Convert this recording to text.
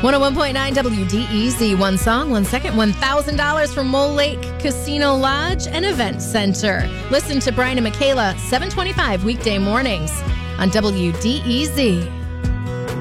101.9 WDEZ. One song, 1 second, $1,000 from Mole Lake Casino Lodge and Event Center. Listen to Brian and Michaela, 7:25 weekday mornings on WDEZ.